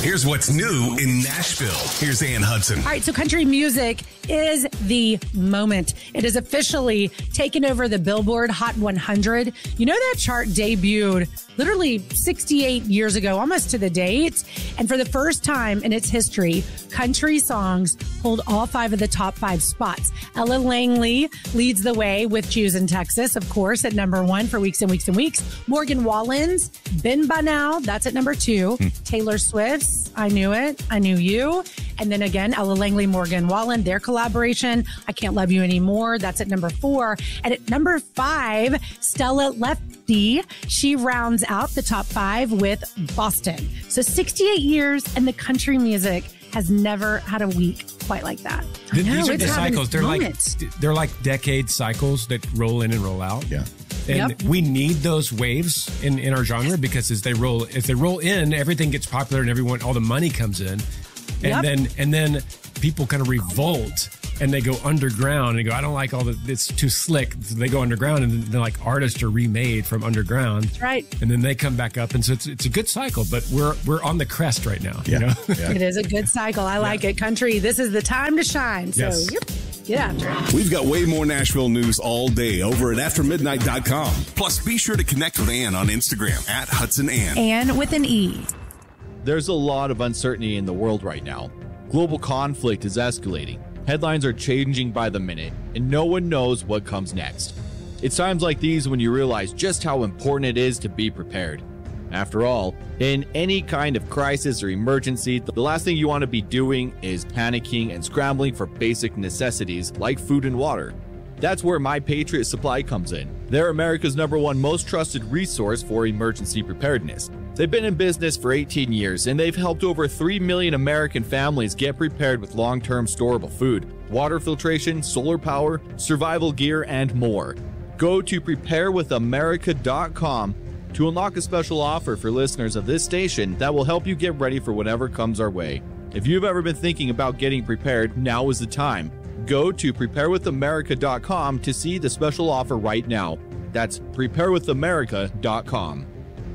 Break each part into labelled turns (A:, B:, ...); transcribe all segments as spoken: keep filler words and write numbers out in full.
A: Here's what's new in Nashville. Here's Ann Hudson.
B: All right, so country music is the moment. It has officially taken over the Billboard Hot one hundred. You know that chart debuted literally sixty-eight years ago, almost to the date. And for the first time in its history, country songs hold all five of the top five spots. Ella Langley leads the way with Choosing Texas, of course, at number one for weeks and weeks and weeks. Morgan Wallen's Been By Now, that's at number two. Hmm. Taylor Swift's I Knew It, I Knew You. And then again, Ella Langley, Morgan Wallen, their collaboration, I Can't Love You Anymore, that's at number four. And at number five, Stella Lefty, she rounds out the top five with Boston. So sixty-eight years and the country music has never had a week quite like that.
C: The,
B: know,
C: these are the cycles. They're
B: moments.
C: like they're like decade cycles that roll in and roll out.
D: Yeah.
C: And
B: yep.
C: we need those waves in, in our genre because as they roll, if they roll in, everything gets popular and everyone, all the money comes in, and
B: yep.
C: then and then people kind of revolt and they go underground and go, I don't like all the, it's too slick. So they go underground and then like artists are remade from underground.
B: That's right.
C: And then they come back up, and so it's it's a good cycle. But we're we're on the crest right now.
D: Yeah.
C: You know?
D: Yeah.
B: It is a good cycle. I like yeah. it. Country, this is the time to shine. So
C: yes.
B: yep. Get after it.
A: We've got way more Nashville news all day over at after midnight dot com. Plus, be sure to connect with Ann on Instagram at Hudson Ann.
B: Ann with an E.
E: There's a lot of uncertainty in the world right now. Global conflict is escalating. Headlines are changing by the minute, and no one knows what comes next. It's times like these when you realize just how important it is to be prepared. After all, in any kind of crisis or emergency, the last thing you want to be doing is panicking and scrambling for basic necessities like food and water. That's where My Patriot Supply comes in. They're America's number one most trusted resource for emergency preparedness. They've been in business for eighteen years, and they've helped over three million American families get prepared with long-term storable food, water filtration, solar power, survival gear, and more. Go to prepare with america dot com to unlock a special offer for listeners of this station that will help you get ready for whatever comes our way. If you've ever been thinking about getting prepared, now is the time. Go to prepare with america dot com to see the special offer right now. That's prepare with america dot com.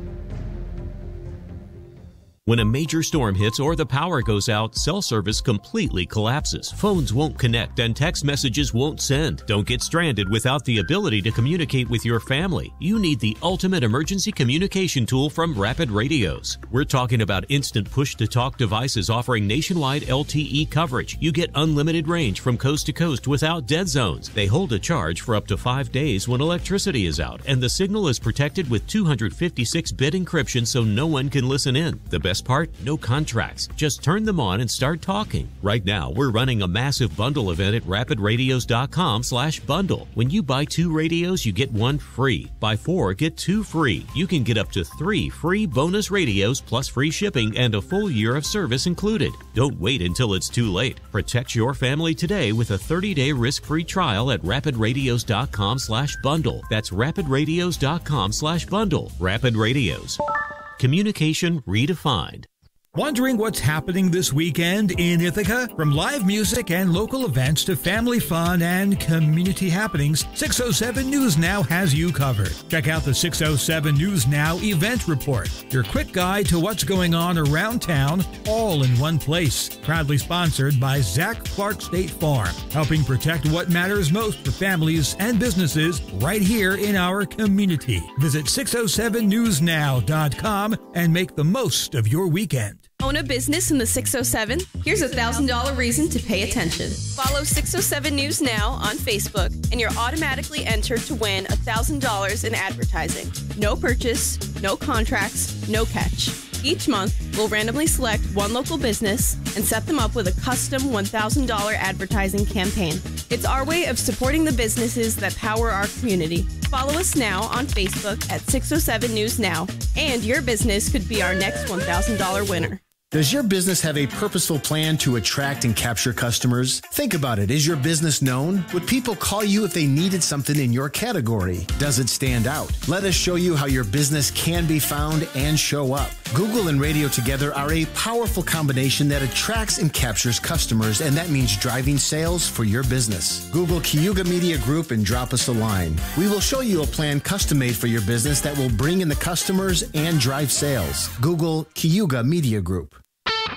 F: When a major storm hits or the power goes out, cell service completely collapses. Phones won't connect and text messages won't send. Don't get stranded without the ability to communicate with your family. You need the ultimate emergency communication tool from Rapid Radios. We're talking about instant push-to-talk devices offering nationwide L T E coverage. You get unlimited range from coast to coast without dead zones. They hold a charge for up to five days when electricity is out, and the signal is protected with two fifty-six bit encryption so no one can listen in. The best part? No contracts. Just turn them on and start talking. Right now, we're running a massive bundle event at rapid radios dot com slash bundle. When you buy two radios, you get one free. Buy four, get two free. You can get up to three free bonus radios plus free shipping and a full year of service included. Don't wait until it's too late. Protect your family today with a thirty-day risk-free trial at rapid radios dot com slash bundle. That's rapid radios dot com slash bundle. Rapid Radios. Communication redefined.
G: Wondering what's happening this weekend in Ithaca? From live music and local events to family fun and community happenings, six oh seven News Now has you covered. Check out the six oh seven News Now event report, your quick guide to what's going on around town, all in one place. Proudly sponsored by Zach Clark State Farm, helping protect what matters most for families and businesses right here in our community. Visit six oh seven news now dot com and make the most of your weekend.
H: Own a business in the six oh seven? Here's a one thousand dollars reason to pay attention. Follow six oh seven News Now on Facebook, and you're automatically entered to win one thousand dollars in advertising. No purchase, no contracts, no catch. Each month, we'll randomly select one local business and set them up with a custom one thousand dollars advertising campaign. It's our way of supporting the businesses that power our community. Follow us now on Facebook at six oh seven News Now, and your business could be our next one thousand dollars winner.
I: Does your business have a purposeful plan to attract and capture customers? Think about it. Is your business known? Would people call you if they needed something in your category? Does it stand out? Let us show you how your business can be found and show up. Google and radio together are a powerful combination that attracts and captures customers, and that means driving sales for your business. Google Cayuga Media Group and drop us a line. We will show you a plan custom-made for your business that will bring in the customers and drive sales. Google Cayuga Media Group.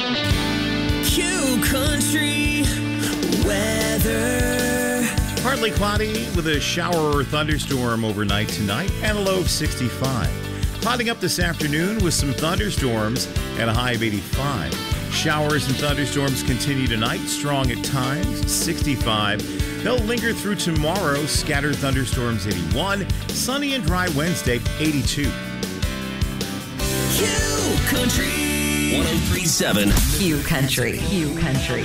D: Q Country weather.
J: Partly cloudy with a shower or thunderstorm overnight tonight and a low of sixty-five. Clouding up this afternoon with some thunderstorms and a high of eighty-five. Showers and thunderstorms continue tonight, strong at times, sixty-five. They'll linger through tomorrow, scattered thunderstorms, eighty-one. Sunny and dry Wednesday, eighty-two.
D: Q Country
K: one oh three point seven
L: Q Country. Q Country.